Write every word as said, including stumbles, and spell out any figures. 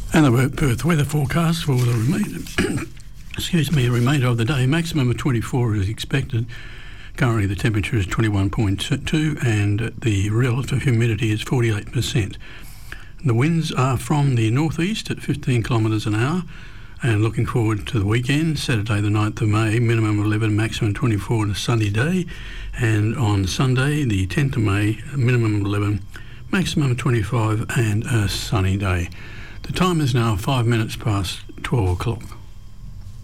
And the Perth weather forecast for the remainder, excuse me, the remainder of the day. Maximum of twenty-four is expected. Currently the temperature is twenty-one point two and the relative humidity is forty-eight percent. The winds are from the northeast at fifteen kilometres an hour. And looking forward to the weekend, Saturday the ninth of May, minimum eleven, maximum twenty-four and a sunny day. And on Sunday the tenth of May, minimum eleven, maximum twenty-five and a sunny day. The time is now five minutes past twelve o'clock.